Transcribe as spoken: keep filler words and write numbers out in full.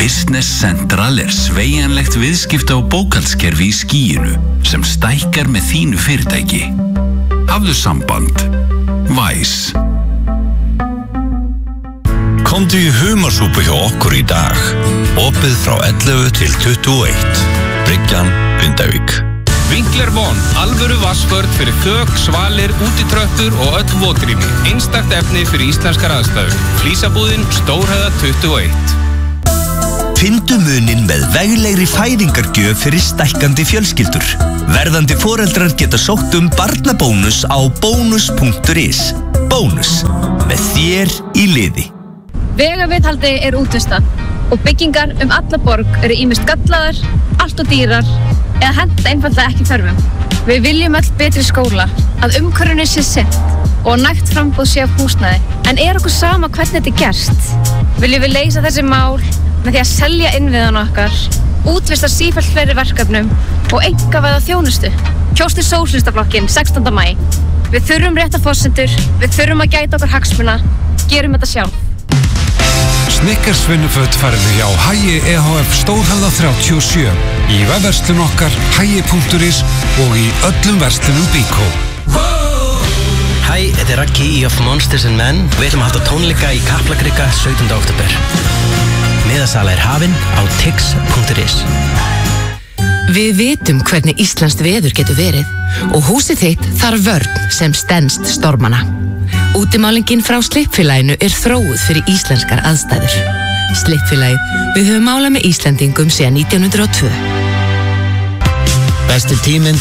Business Central er sveigjanlegt viðskipta- og bókhaldskerfi í skýinu sem stækkar með þínu fyrirtæki. Hafðu samband. Væs. Komdu í humarsúpu hjá okkur í dag. Opið frá ellefu til tuttugu og eitt. Bryggjan, Grindavík. Winkler One, alvöru vassvörn fyrir þök, svalir, útitröppur og öll votrými. Einstakt efni fyrir íslenskar aðstæður. Flísabúðin, Stórhöfða tuttugu og eitt. Fyndu muninn með veglegri fæðingargjöf fyrir stækkandi fjölskyldur. Verðandi foreldrar geta sótt um barnabónus á bónus punktur is. Bónus, með þér í liði. Vegaviðhaldi er útvistað og byggingar um alla borg eru ýmist gallaðar, allt og dýrar eða henta einfaldlega ekki þörfum. Við viljum öll betri skóla, að umhverfinu sé sinnt og nægt framboð sé af húsnæði. En er okkur sama hvernig þetta er gerst? Viljum við leysa þessi mál með því að selja innviðana okkar, útvista sífellt fleiri verkefnum og einkavæða þjónustu? Kjóstu Sósíalistaflokkinn sextánda maí. Við þurfum rétta forsendur, við þurfum að gæta okkur hagsmuna, gerum þetta sjálf. Snickers vinnuföt færðu hjá Hagi E H F Stórhöfða þrjátíu og sjö, í vefverslun okkar hagi punktur is og í öllum verslunum Bíkó. Hæ, þetta er Raggi í Of Monsters and Men. Við ætlum að halda tónleika í Kaplakrika sautjánda október. Miðasala er hafin á tix punktur is. Við vitum hvernig íslenskt veður getur verið og húsið þitt þarf vörn sem stenst stormana. Útimálingin frá Slippfélaginu er þróuð fyrir íslenskar aðstæður. Slippfélagið, við höfum málað með Íslendingum síðan nítján hundruð og tvö. Besti tíminn